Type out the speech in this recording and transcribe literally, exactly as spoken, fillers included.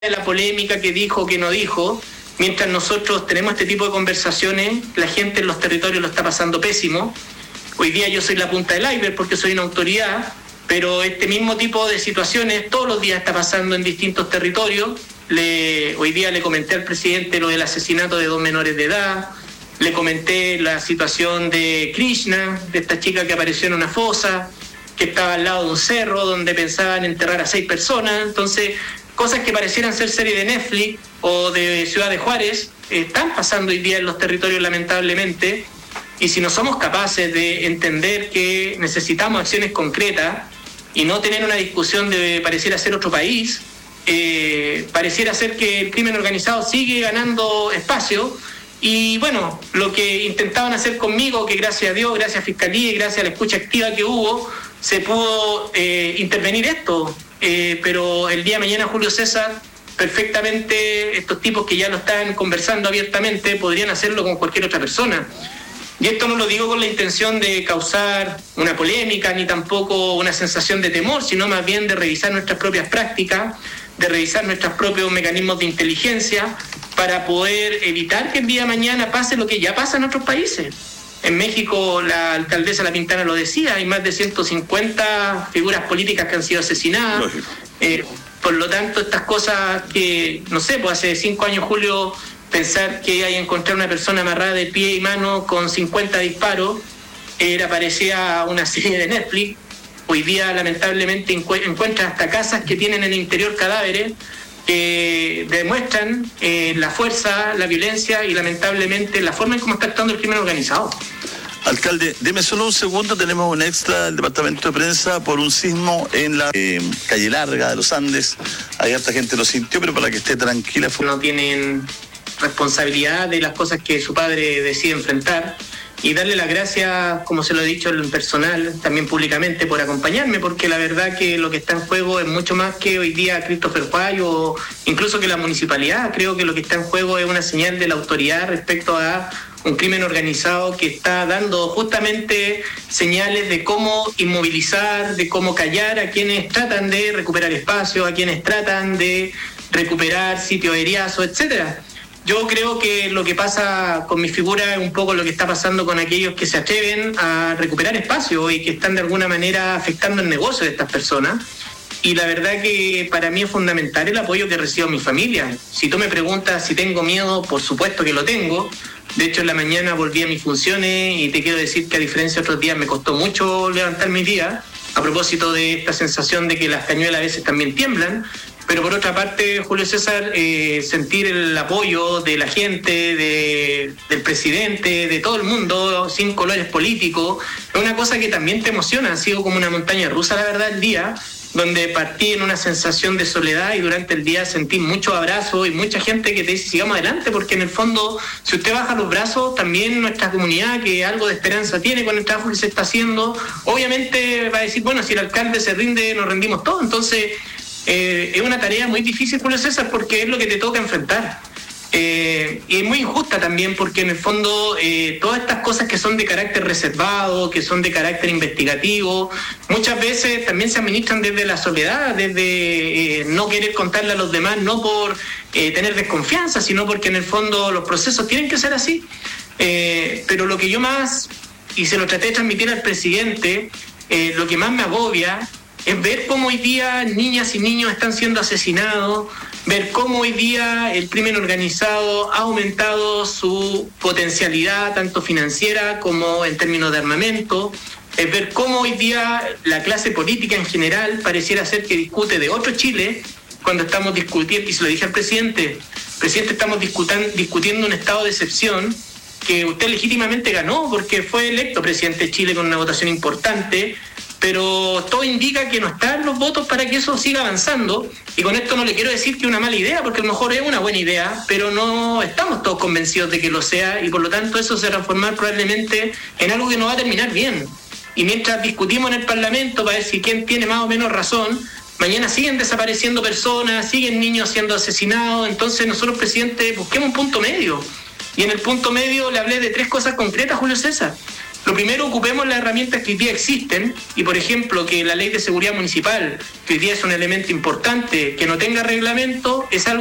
de la polémica que dijo, que no dijo, mientras nosotros tenemos este tipo de conversaciones, la gente en los territorios lo está pasando pésimo. Hoy día yo soy la punta del iceberg porque soy una autoridad, pero este mismo tipo de situaciones todos los días está pasando en distintos territorios. Le, hoy día le comenté al presidente lo del asesinato de dos menores de edad, le comenté la situación de Krishna, de esta chica que apareció en una fosa, que estaba al lado de un cerro donde pensaban enterrar a seis personas. Entonces, cosas que parecieran ser series de Netflix o de Ciudad de Juárez están pasando hoy día en los territorios, lamentablemente. Y si no somos capaces de entender que necesitamos acciones concretas y no tener una discusión de pareciera ser otro país, eh, pareciera ser que el crimen organizado sigue ganando espacio. Y bueno, lo que intentaban hacer conmigo, que gracias a Dios, gracias a Fiscalía y gracias a la escucha activa que hubo, se pudo eh, intervenir esto. Eh, pero el día de mañana, Julio César, perfectamente estos tipos que ya lo están conversando abiertamente podrían hacerlo con cualquier otra persona. Y esto no lo digo con la intención de causar una polémica ni tampoco una sensación de temor, sino más bien de revisar nuestras propias prácticas, de revisar nuestros propios mecanismos de inteligencia para poder evitar que el día de mañana pase lo que ya pasa en otros países. En México, la alcaldesa La Pintana lo decía, hay más de ciento cincuenta figuras políticas que han sido asesinadas. Eh, por lo tanto, estas cosas que, no sé, pues hace cinco años, Julio, pensar que hay que encontrar una persona amarrada de pie y mano con cincuenta disparos, era parecía una serie de Netflix. Hoy día, lamentablemente, encuentran hasta casas que tienen en el interior cadáveres que demuestran eh, la fuerza, la violencia y lamentablemente la forma en cómo está actuando el crimen organizado. Alcalde, deme solo un segundo, tenemos un extra del departamento de prensa por un sismo en la eh, calle Larga de los Andes. Hay harta gente lo sintió, pero para que esté tranquila. Fue... No tienen responsabilidad de las cosas que su padre decide enfrentar. Y darle las gracias, como se lo he dicho en personal, también públicamente, por acompañarme, porque la verdad que lo que está en juego es mucho más que hoy día Christopher Guay o incluso que la municipalidad. Creo que lo que está en juego es una señal de la autoridad respecto a un crimen organizado que está dando justamente señales de cómo inmovilizar, de cómo callar a quienes tratan de recuperar espacio, a quienes tratan de recuperar sitios aeriazos, etcétera. Yo creo que lo que pasa con mi figura es un poco lo que está pasando con aquellos que se atreven a recuperar espacio y que están de alguna manera afectando el negocio de estas personas. Y la verdad que para mí es fundamental el apoyo que recibo mi familia. Si tú me preguntas si tengo miedo, por supuesto que lo tengo. De hecho, en la mañana volví a mis funciones y te quiero decir que a diferencia de otros días me costó mucho levantar mis días, a propósito de esta sensación de que las cañuelas a veces también tiemblan. Pero por otra parte, Julio César, eh, sentir el apoyo de la gente, de, del presidente, de todo el mundo, sin colores políticos, es una cosa que también te emociona. Ha sido como una montaña rusa, la verdad, el día, donde partí en una sensación de soledad y durante el día sentí muchos abrazos y mucha gente que te dice sigamos adelante, porque en el fondo, si usted baja los brazos, también nuestra comunidad, que algo de esperanza tiene con el trabajo que se está haciendo, obviamente va a decir, bueno, si el alcalde se rinde, nos rendimos todos. Entonces, Eh, es una tarea muy difícil, Julio César, porque es lo que te toca enfrentar. Eh, y es muy injusta también porque en el fondo eh, todas estas cosas que son de carácter reservado, que son de carácter investigativo, muchas veces también se administran desde la soledad, desde eh, no querer contarle a los demás, no por eh, tener desconfianza, sino porque en el fondo los procesos tienen que ser así. Eh, pero lo que yo más, y se lo traté de transmitir al presidente, eh, lo que más me agobia es ver cómo hoy día niñas y niños están siendo asesinados, ver cómo hoy día el crimen organizado ha aumentado su potencialidad, tanto financiera como en términos de armamento, es ver cómo hoy día la clase política en general pareciera ser que discute de otro Chile, cuando estamos discutiendo, y se lo dije al presidente, presidente, estamos discutan, discutiendo un estado de excepción que usted legítimamente ganó, porque fue electo presidente de Chile con una votación importante, pero todo indica que no están los votos para que eso siga avanzando, y con esto no le quiero decir que es una mala idea, porque a lo mejor es una buena idea, pero no estamos todos convencidos de que lo sea, y por lo tanto eso se va a transformar probablemente en algo que no va a terminar bien. Y mientras discutimos en el Parlamento para ver si quién tiene más o menos razón, mañana siguen desapareciendo personas, siguen niños siendo asesinados. Entonces nosotros, presidente, busquemos un punto medio. Y en el punto medio le hablé de tres cosas concretas, Julio César. Lo primero, ocupemos las herramientas que hoy día existen y, por ejemplo, que la ley de seguridad municipal, que hoy día es un elemento importante, que no tenga reglamento, es algo